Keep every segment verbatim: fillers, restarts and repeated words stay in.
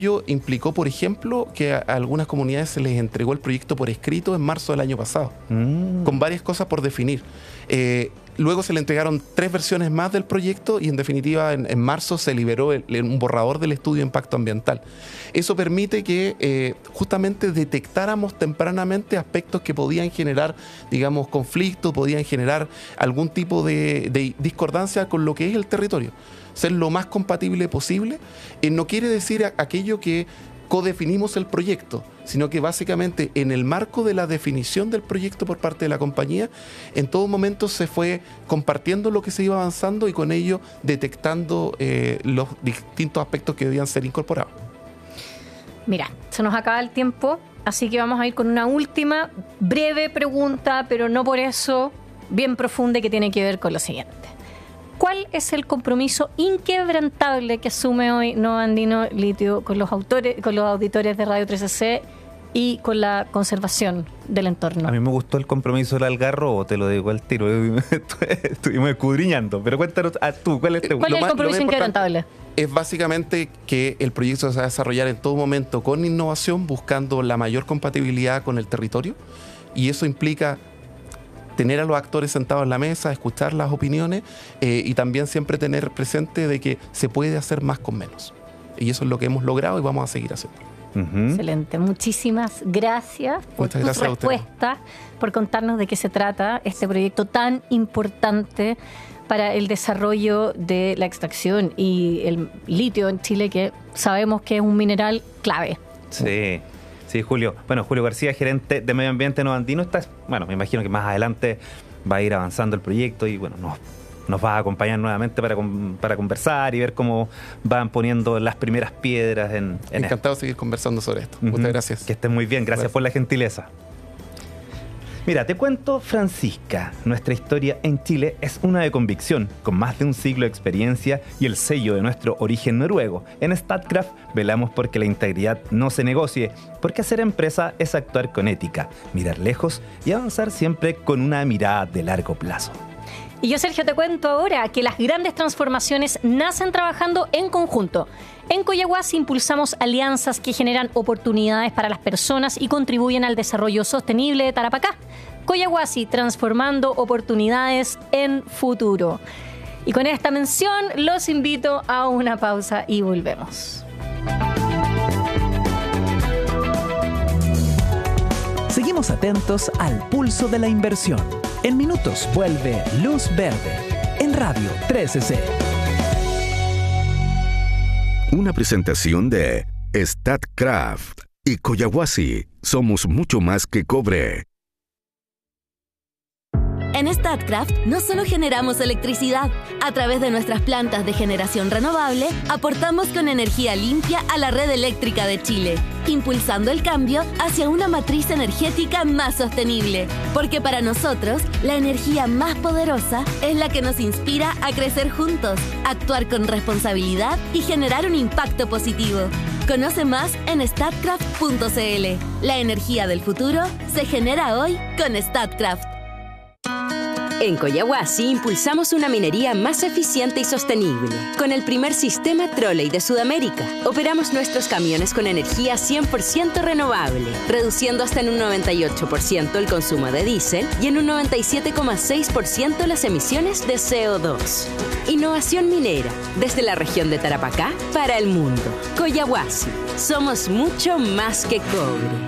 Ello implicó, por ejemplo, que a algunas comunidades se les entregó el proyecto por escrito en marzo del año pasado, mm. con varias cosas por definir. Eh, luego se le entregaron tres versiones más del proyecto y en definitiva en, en marzo se liberó el, el, un borrador del estudio de impacto ambiental. Eso permite que eh, justamente detectáramos tempranamente aspectos que podían generar, digamos, conflictos, podían generar algún tipo de, de discordancia con lo que es el territorio. Ser lo más compatible posible, eh, no quiere decir a, aquello que codefinimos el proyecto, sino que básicamente en el marco de la definición del proyecto por parte de la compañía, en todo momento se fue compartiendo lo que se iba avanzando y con ello detectando eh, los distintos aspectos que debían ser incorporados. Mira, se nos acaba el tiempo, así que vamos a ir con una última breve pregunta, pero no por eso bien profunda, que tiene que ver con lo siguiente. ¿Cuál es el compromiso inquebrantable que asume hoy Nova Andino Litio con los autores, con los auditores de Radio tres C C y con la conservación del entorno? A mí me gustó el compromiso del algarrobo, te lo digo al tiro. Estuvimos escudriñando, pero cuéntanos a tú, ¿cuál es, ¿Cuál es el compromiso inquebrantable? Es básicamente que el proyecto se va a desarrollar en todo momento con innovación, buscando la mayor compatibilidad con el territorio, y eso implica tener a los actores sentados en la mesa, escuchar las opiniones eh, y también siempre tener presente de que se puede hacer más con menos. Y eso es lo que hemos logrado y vamos a seguir haciendo. Uh-huh. Excelente. Muchísimas gracias por Muchas tus gracias respuestas, por contarnos de qué se trata este proyecto tan importante para el desarrollo de la extracción y el litio en Chile, que sabemos que es un mineral clave. Sí. Sí, Julio. Bueno, Julio García, gerente de Medio Ambiente Nova Andino. Está, bueno, me imagino que más adelante va a ir avanzando el proyecto y bueno, nos, nos va a acompañar nuevamente para, para conversar y ver cómo van poniendo las primeras piedras en, en Encantado de seguir conversando sobre esto. Uh-huh. Muchas gracias. Que estén muy bien. Gracias, gracias por la gentileza. Mira, te cuento, Francisca, nuestra historia en Chile es una de convicción, con más de un siglo de experiencia y el sello de nuestro origen noruego. En Statkraft velamos porque la integridad no se negocie, porque hacer empresa es actuar con ética, mirar lejos y avanzar siempre con una mirada de largo plazo. Y yo, Sergio, te cuento ahora que las grandes transformaciones nacen trabajando en conjunto. En Collahuasi impulsamos alianzas que generan oportunidades para las personas y contribuyen al desarrollo sostenible de Tarapacá. Collahuasi, transformando oportunidades en futuro. Y con esta mención los invito a una pausa y volvemos. Seguimos atentos al pulso de la inversión. En minutos vuelve Luz Verde en Radio tres C C. Una presentación de Statkraft y Collahuasi. Somos mucho más que cobre. En Statkraft no solo generamos electricidad. A través de nuestras plantas de generación renovable, aportamos con energía limpia a la red eléctrica de Chile, impulsando el cambio hacia una matriz energética más sostenible. Porque para nosotros, la energía más poderosa es la que nos inspira a crecer juntos, actuar con responsabilidad y generar un impacto positivo. Conoce más en statkraft punto c l. La energía del futuro se genera hoy con Statkraft. En Collahuasi impulsamos una minería más eficiente y sostenible. Con el primer sistema trolley de Sudamérica, operamos nuestros camiones con energía cien por ciento renovable, reduciendo hasta en un noventa y ocho por ciento el consumo de diésel y en un noventa y siete coma seis por ciento las emisiones de C O dos. Innovación minera, desde la región de Tarapacá para el mundo. Collahuasi, somos mucho más que cobre.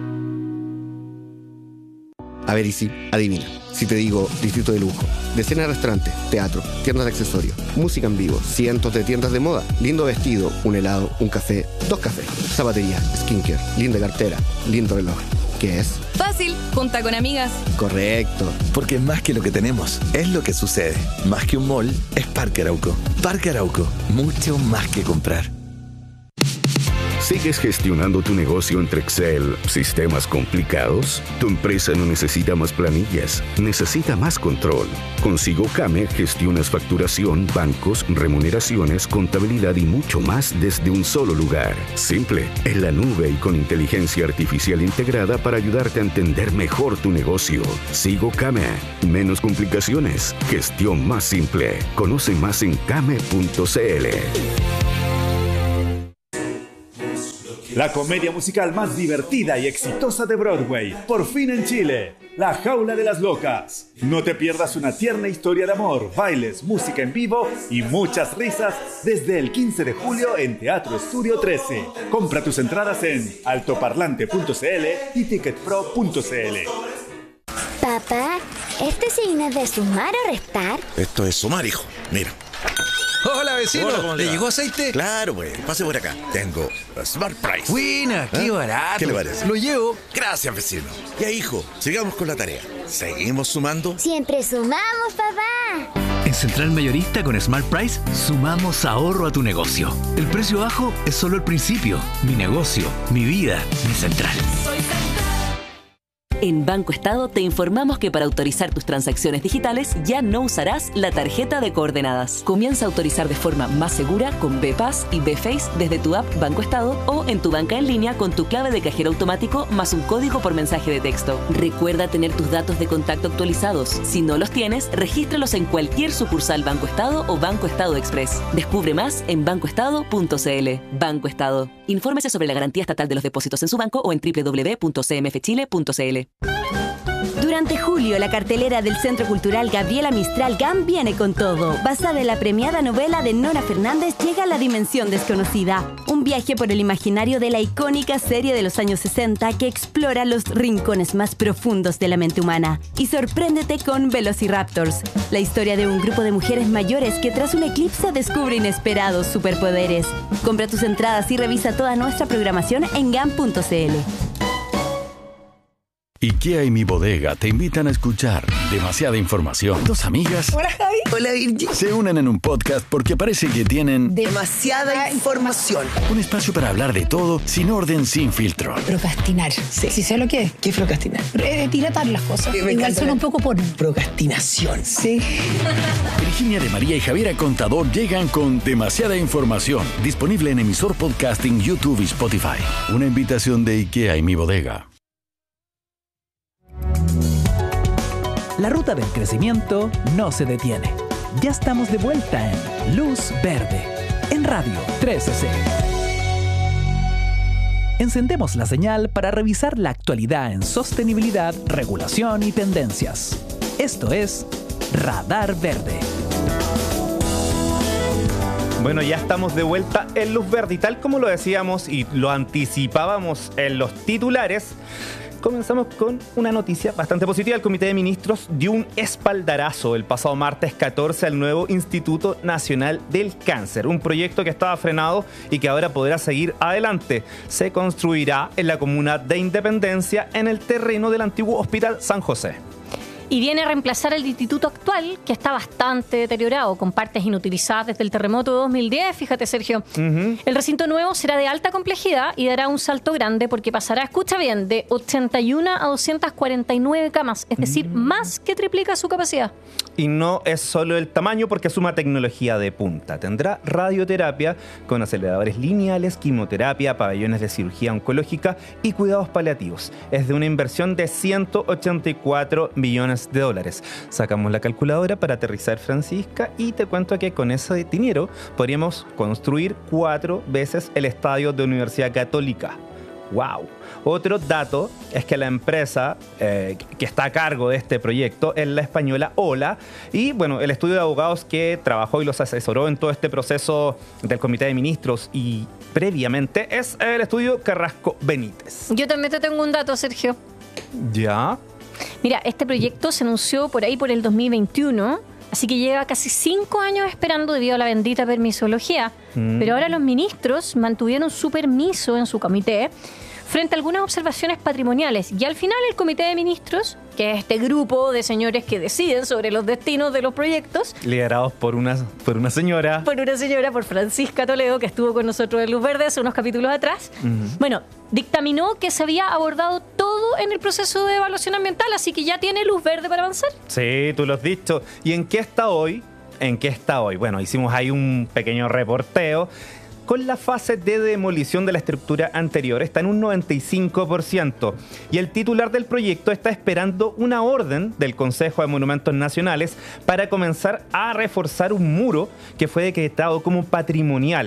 A ver, y si, adivina. Si te digo distrito de lujo, decenas de restaurantes, teatro, tiendas de accesorios, música en vivo, cientos de tiendas de moda, lindo vestido, un helado, un café, dos cafés, zapatería, skincare, linda cartera, lindo reloj. ¿Qué es? Fácil, junta con amigas. Correcto. Porque más que lo que tenemos, es lo que sucede. Más que un mall, es Parque Arauco. Parque Arauco, mucho más que comprar. ¿Sigues gestionando tu negocio entre Excel, sistemas complicados? Tu empresa no necesita más planillas, necesita más control. Con SigoCame gestionas facturación, bancos, remuneraciones, contabilidad y mucho más desde un solo lugar. Simple, en la nube y con inteligencia artificial integrada para ayudarte a entender mejor tu negocio. SigoCame, menos complicaciones, gestión más simple. Conoce más en came punto c l. La comedia musical más divertida y exitosa de Broadway, por fin en Chile. La Jaula de las Locas. No te pierdas una tierna historia de amor, bailes, música en vivo y muchas risas desde el quince de julio en Teatro Estudio trece. Compra tus entradas en altoparlante punto cl y ticketpro punto cl. Papá, ¿este signo es de sumar o restar? Esto es sumar, hijo. Mira. Hola, vecino. Hola, ¿cómo le ¿Le va? llegó aceite? Claro, pues. Pase por acá. Tengo Smart Price. Buena, qué ¿Eh? barato. ¿Qué le parece? Lo llevo. Gracias, vecino. Ya, hijo, sigamos con la tarea. ¿Seguimos sumando? Siempre sumamos, papá. En Central Mayorista con Smart Price sumamos ahorro a tu negocio. El precio bajo es solo el principio. Mi negocio, mi vida, mi Central. En Banco Estado te informamos que para autorizar tus transacciones digitales ya no usarás la tarjeta de coordenadas. Comienza a autorizar de forma más segura con B-Pass y B-Face desde tu app Banco Estado o en tu banca en línea con tu clave de cajero automático más un código por mensaje de texto. Recuerda tener tus datos de contacto actualizados. Si no los tienes, regístralos en cualquier sucursal Banco Estado o Banco Estado Express. Descubre más en banco estado punto cl. Banco Estado. Infórmese sobre la garantía estatal de los depósitos en su banco o en doble u doble u doble u punto c m f chile punto c l. Durante julio, la cartelera del Centro Cultural Gabriela Mistral G A M viene con todo. Basada en la premiada novela de Nora Fernández, llega a la dimensión desconocida. Un viaje por el imaginario de la icónica serie de los años sesenta que explora los rincones más profundos de la mente humana. Y sorpréndete con Velociraptors, la historia de un grupo de mujeres mayores que tras un eclipse descubre inesperados superpoderes. Compra tus entradas y revisa toda nuestra programación en gam punto cl. IKEA y Mi Bodega te invitan a escuchar demasiada información. Dos amigas Hola, Javi. Hola, Virgi. se unen en un podcast porque parece que tienen Demasiada información. un espacio para hablar de todo, sin orden, sin filtro. Procrastinar. Sí. ¿Sí sé lo que es? ¿Qué es procrastinar? Eh, dilatar las cosas. Me Igual suena la- un poco por... Procrastinación. Sí. Virginia de María y Javiera Contador llegan con demasiada información. Disponible en emisor podcasting, YouTube y Spotify. Una invitación de IKEA y Mi Bodega. La ruta del crecimiento no se detiene. Ya estamos de vuelta en Luz Verde, en Radio trece C. Encendemos la señal para revisar la actualidad en sostenibilidad, regulación y tendencias. Esto es Radar Verde. Bueno, ya estamos de vuelta en Luz Verde y tal como lo decíamos y lo anticipábamos en los titulares, comenzamos con una noticia bastante positiva. El Comité de Ministros dio un espaldarazo el pasado martes catorce al nuevo Instituto Nacional del Cáncer, un proyecto que estaba frenado y que ahora podrá seguir adelante. Se construirá en la comuna de Independencia, en el terreno del antiguo Hospital San José. Y viene a reemplazar el instituto actual, que está bastante deteriorado, con partes inutilizadas desde el terremoto de dos mil diez. Fíjate, Sergio. Uh-huh. El recinto nuevo será de alta complejidad y dará un salto grande porque pasará, escucha bien, de ochenta y una a doscientas cuarenta y nueve camas, es decir, mm. más que triplica su capacidad. Y no es solo el tamaño porque suma tecnología de punta. Tendrá radioterapia con aceleradores lineales, quimioterapia, pabellones de cirugía oncológica y cuidados paliativos. Es de una inversión de ciento ochenta y cuatro millones de dólares. Sacamos la calculadora para aterrizar, Francisca, y te cuento que con ese dinero podríamos construir cuatro veces el estadio de Universidad Católica. ¡Wow! Otro dato es que la empresa eh, que está a cargo de este proyecto es la española Ola, y bueno, el estudio de abogados que trabajó y los asesoró en todo este proceso del Comité de Ministros y previamente es el estudio Carrasco Benítez. Yo también te tengo un dato, Sergio. ¿Ya? Mira, este proyecto se anunció por ahí por el dos mil veintiuno, así que lleva casi cinco años esperando debido a la bendita permisología. Mm. Pero ahora los ministros mantuvieron su permiso en su comité frente a algunas observaciones patrimoniales. Y al final el Comité de Ministros, que es este grupo de señores que deciden sobre los destinos de los proyectos, liderados por una, por una señora. Por una señora, por Francisca Toledo, que estuvo con nosotros en Luz Verde hace unos capítulos atrás. Uh-huh. Bueno, dictaminó que se había abordado todo en el proceso de evaluación ambiental, así que ya tiene luz verde para avanzar. Sí, tú lo has dicho. ¿Y en qué está hoy? ¿En qué está hoy? Bueno, hicimos ahí un pequeño reporteo. Con la fase de demolición de la estructura anterior está en un noventa y cinco por ciento y el titular del proyecto está esperando una orden del Consejo de Monumentos Nacionales para comenzar a reforzar un muro que fue decretado como patrimonial.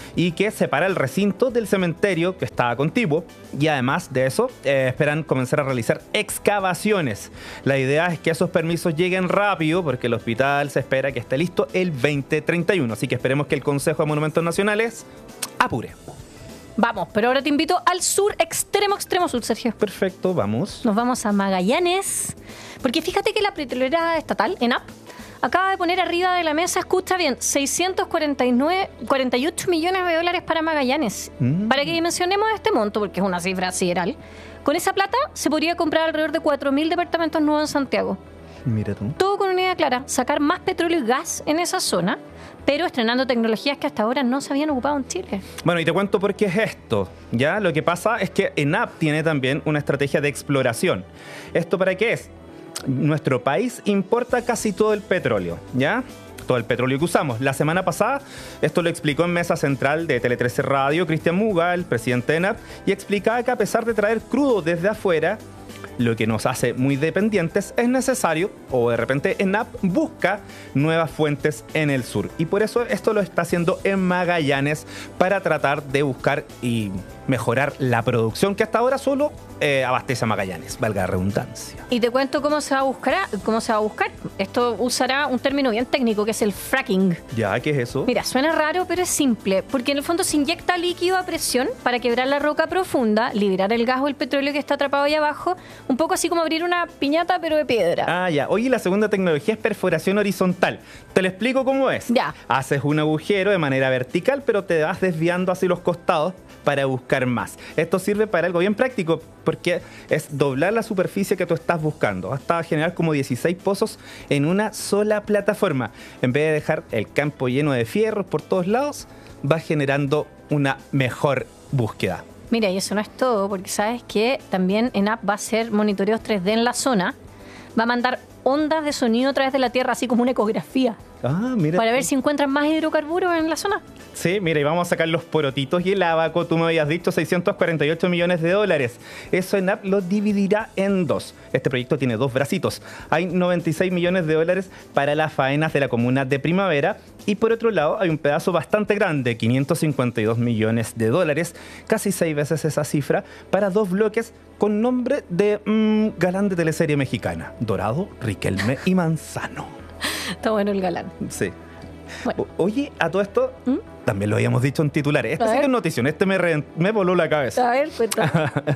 y que separa el recinto del cementerio que está contiguo. Y además de eso, eh, esperan comenzar a realizar excavaciones. La idea es que esos permisos lleguen rápido porque el hospital se espera que esté listo el veinte treinta y uno. Así que esperemos que el Consejo de Monumentos Nacionales apure. Vamos, pero ahora te invito al sur, extremo, extremo sur, Sergio. Perfecto, vamos. Nos vamos a Magallanes. Porque fíjate que la petrolera estatal, ENAP, acaba de poner arriba de la mesa, escucha bien, seiscientos cuarenta y nueve, cuarenta y ocho millones de dólares para Magallanes. Mm. Para que dimensionemos este monto, porque es una cifra sideral, con esa plata se podría comprar alrededor de cuatro mil departamentos nuevos en Santiago. Mira tú. Todo con una idea clara, sacar más petróleo y gas en esa zona, pero estrenando tecnologías que hasta ahora no se habían ocupado en Chile. Bueno, y te cuento por qué es esto. ¿Ya? Lo que pasa es que ENAP tiene también una estrategia de exploración. ¿Esto para qué es? Nuestro país importa casi todo el petróleo, ¿ya? Todo el petróleo que usamos. La semana pasada, esto lo explicó en Mesa Central de Tele trece Radio Cristian Muga, el presidente de ENAP, y explicaba que a pesar de traer crudo desde afuera, lo que nos hace muy dependientes, es necesario, o de repente ENAP busca nuevas fuentes en el sur. Y por eso esto lo está haciendo en Magallanes para tratar de buscar y mejorar la producción que hasta ahora solo eh, abastece a Magallanes, valga la redundancia. Y te cuento cómo se va a buscar, cómo se va a buscar. Esto usará un término bien técnico que es el fracking. Ya, ¿qué es eso? Mira, suena raro, pero es simple, porque en el fondo se inyecta líquido a presión para quebrar la roca profunda, liberar el gas o el petróleo que está atrapado ahí abajo, un poco así como abrir una piñata pero de piedra. Ah, ya. Oye, la segunda tecnología es perforación horizontal. Te lo explico cómo es. Ya. Haces un agujero de manera vertical, pero te vas desviando hacia los costados para buscar más. Esto sirve para algo bien práctico porque es doblar la superficie que tú estás buscando hasta generar como dieciséis pozos en una sola plataforma. En vez de dejar el campo lleno de fierros por todos lados, vas generando una mejor búsqueda. Mira, y eso no es todo, porque sabes que también ENAP va a hacer monitoreos tres D en la zona, va a mandar ondas de sonido a través de la Tierra, así como una ecografía. Ah, mira. Para ver si encuentran más hidrocarburos en la zona. Sí, mira, y vamos a sacar los porotitos y el abaco. Tú me habías dicho seiscientos cuarenta y ocho millones de dólares. Eso ENAP lo dividirá en dos. Este proyecto tiene dos bracitos. Hay noventa y seis millones de dólares para las faenas de la comuna de Primavera. Y por otro lado, hay un pedazo bastante grande, quinientos cincuenta y dos millones de dólares, casi seis veces esa cifra, para dos bloques con nombre de mmm, galán de teleserie mexicana: Dorado, Riquelme y Manzano. Está bueno el galán. Sí. Bueno. O- Oye, a todo esto, ¿Mm? también lo habíamos dicho en titulares. Este A sí ver. que es notición, este me, re- me voló la cabeza. A ver, cuéntame.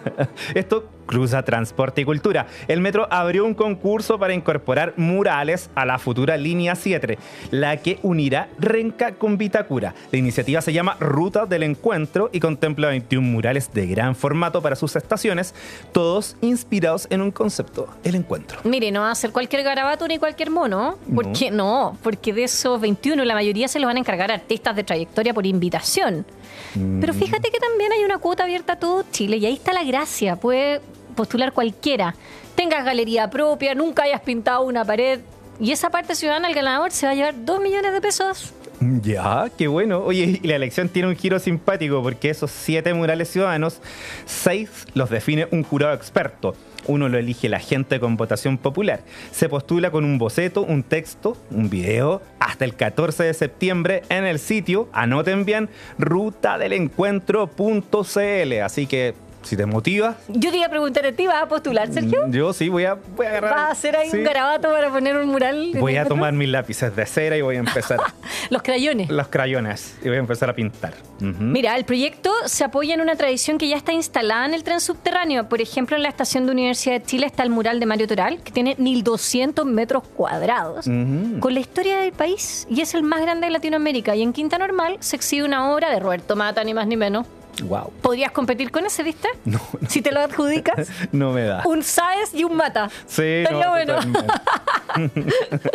Esto cruza transporte y cultura. El metro abrió un concurso para incorporar murales a la futura línea siete, la que unirá Renca con Vitacura. La iniciativa se llama Ruta del Encuentro y contempla veintiún murales de gran formato para sus estaciones, todos inspirados en un concepto: el encuentro. Mire, no va a ser cualquier garabato ni cualquier mono. ¿Por qué no? Porque de esos veintiuno, la mayoría se los van a encargar artistas de trayectoria por invitación. Mm. Pero fíjate que también hay una cuota abierta a todo Chile y ahí está la gracia. Puede postular cualquiera. Tengas galería propia, nunca hayas pintado una pared. Y esa parte ciudadana, el ganador se va a llevar dos millones de pesos. Ya, qué bueno. Oye, y la elección tiene un giro simpático porque esos siete murales ciudadanos, seis los define un jurado experto. Uno lo elige la gente con votación popular. Se postula con un boceto, un texto, un video, hasta el catorce de septiembre en el sitio, anoten bien, ruta del encuentro punto c l. Así que, si te motiva... Yo te iba a preguntar a ti, ¿vas a postular, Sergio? Yo sí, voy a, voy a agarrar... ¿Vas a hacer ahí sí. un garabato para poner un mural? en Voy el a metro? tomar mis lápices de cera y voy a empezar... Los crayones. los crayones. Y voy a empezar a pintar. Ujú. Mira, el proyecto se apoya en una tradición que ya está instalada en el tren subterráneo. Por ejemplo, en la estación de Universidad de Chile está el mural de Mario Toral, que tiene mil doscientos metros cuadrados, Ujú. con la historia del país, y es el más grande de Latinoamérica. Y en Quinta Normal se exhibe una obra de Roberto Mata, ni más ni menos. Wow. ¿Podrías competir con ese, viste? No, Si te lo adjudicas. no me da. Un Sáez y un Mata. Sí, Estaría no, bueno. totalmente.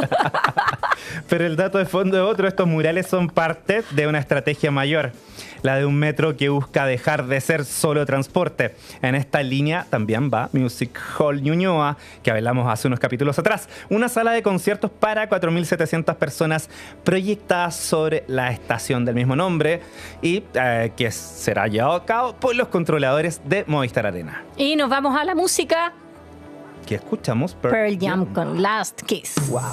Pero el dato de fondo de otro, estos murales son parte de una estrategia mayor, la de un metro que busca dejar de ser solo transporte. En esta línea también va Music Hall Ñuñoa, que hablamos hace unos capítulos atrás, una sala de conciertos para cuatro mil setecientas personas proyectada sobre la estación del mismo nombre y eh, que será llevado a cabo por los controladores de Movistar Arena. Y nos vamos a la música. Que escuchamos Pearl Jam con Last Kiss. Wow.